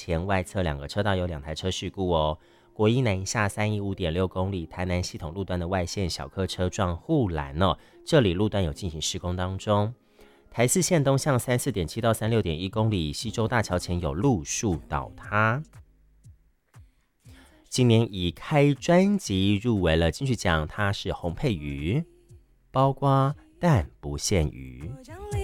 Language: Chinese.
前外侧2个车道有2台车事故哦。国一南下315.6公里，台南系统路段的外线小客车撞护栏哦，这里路段有进行施工当中。台四线东向34.7到36.1公里，西周大桥前有路树倒塌。今年以开专辑入围了金曲奖，它是洪佩瑜，包瓜但不限于。